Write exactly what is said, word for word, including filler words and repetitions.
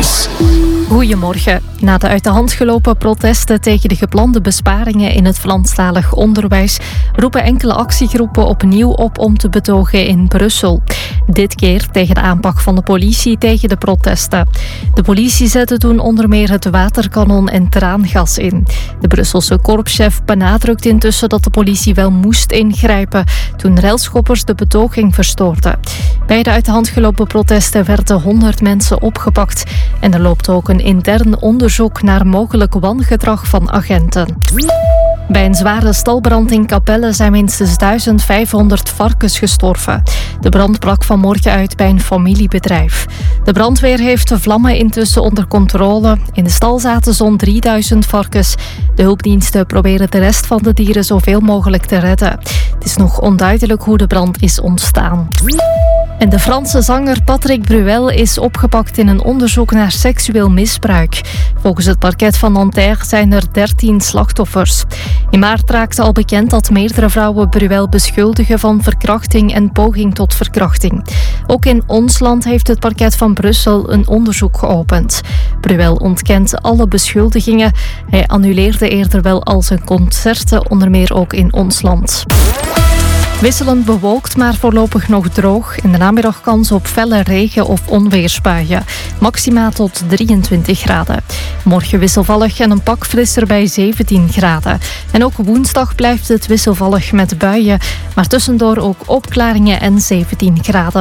Nieuws. Goedemorgen. Na de uit de hand gelopen protesten tegen de geplande besparingen in het Franstalig onderwijs roepen enkele actiegroepen opnieuw op om te betogen in Brussel. Dit keer tegen de aanpak van de politie tegen de protesten. De politie zette toen onder meer het waterkanon en traangas in. De Brusselse korpschef benadrukt intussen dat de politie wel moest ingrijpen toen railschoppers de betoging verstoorden. Bij de uit de hand gelopen protesten werden honderd mensen opgepakt en er loopt ook een intern onderzoek naar mogelijk wangedrag van agenten. Bij een zware stalbrand in Capelle zijn minstens duizendvijfhonderd varkens gestorven. De brand brak vanmorgen uit bij een familiebedrijf. De brandweer heeft de vlammen intussen onder controle. In de stal zaten zo'n drieduizend varkens. De hulpdiensten proberen de rest van de dieren zoveel mogelijk te redden. Het is nog onduidelijk hoe de brand is ontstaan. En de Franse zanger Patrick Bruel is opgepakt in een onderzoek naar seksueel misbruik. Volgens het parket van Nanterre zijn er dertien slachtoffers. In maart raakte al bekend dat meerdere vrouwen Bruel beschuldigen van verkrachting en poging tot verkrachting. Ook in ons land heeft het parket van Brussel een onderzoek geopend. Bruel ontkent alle beschuldigingen. Hij annuleerde eerder wel al zijn concerten, onder meer ook in ons land. Wisselend bewolkt, maar voorlopig nog droog. In de namiddag kans op felle regen- of onweersbuien. Maxima tot drieëntwintig graden. Morgen wisselvallig en een pak frisser bij zeventien graden. En ook woensdag blijft het wisselvallig met buien. Maar tussendoor ook opklaringen en zeventien graden.